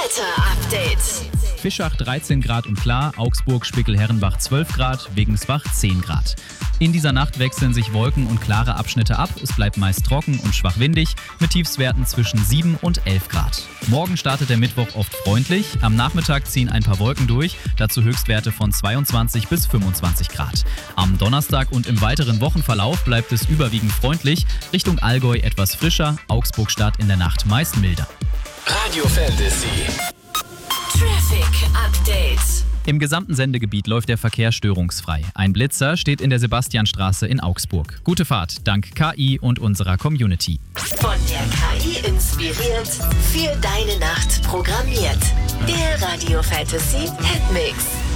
Wetter-Update. Fischach 13 Grad und klar, Augsburg, Spickel-Herrenbach 12 Grad, Wegensbach 10 Grad. In dieser Nacht wechseln sich Wolken und klare Abschnitte ab. Es bleibt meist trocken und schwach windig mit Tiefstwerten zwischen 7 und 11 Grad. Morgen startet der Mittwoch oft freundlich. Am Nachmittag ziehen ein paar Wolken durch, dazu Höchstwerte von 22 bis 25 Grad. Am Donnerstag und im weiteren Wochenverlauf bleibt es überwiegend freundlich. Richtung Allgäu etwas frischer, Augsburg-Stadt in der Nacht meist milder. Radio Fantasy. Traffic Update. Im gesamten Sendegebiet läuft der Verkehr störungsfrei. Ein Blitzer steht in der Sebastianstraße in Augsburg. Gute Fahrt, dank KI und unserer Community. Von der KI inspiriert, für deine Nacht programmiert. Der Radio Fantasy Hitmix.